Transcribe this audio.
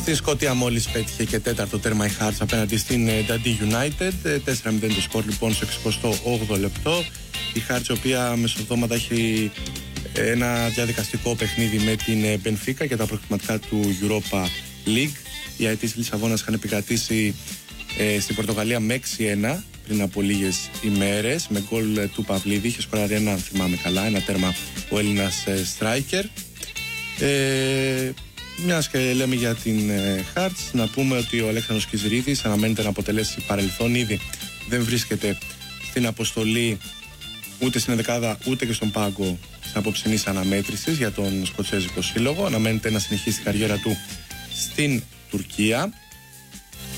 Στη Σκωτία μόλις πέτυχε και τέταρτο τέρμα η Hearts απέναντι στην Dundee United. 4-0 το σκορ λοιπόν στο 68ο λεπτό. Η Hearts, η οποία μεσοβδόματα έχει ένα διαδικαστικό παιχνίδι με την Benfica για τα προκριματικά του Europa League. Οι αετοί της Λισαβόνας είχαν επικρατήσει στην Πορτογαλία με 6-1 πριν από λίγες ημέρες, με γκολ του Παυλίδη. Είχε σκοράρει ένα, αν θυμάμαι καλά, ένα τέρμα ο Έλληνας striker. Μιας και λέμε για την Hearts, να πούμε ότι ο Αλέξανδρος Κιζρίδης αναμένεται να αποτελέσει παρελθόν. Ήδη δεν βρίσκεται στην αποστολή ούτε στην ενδεκάδα ούτε και στον πάγκο της απόψινής αναμέτρησης για τον Σκοτσέζικο Σύλλογο. Αναμένεται να συνεχίσει την καριέρα του στην Τουρκία.